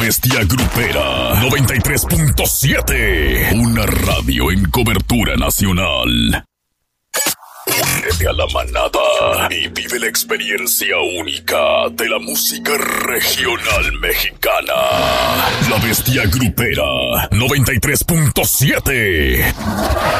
Bestia Grupera 93.7. Una radio en cobertura nacional. Únete a la manada y vive la experiencia única de la música regional mexicana. La Bestia Grupera 93.7.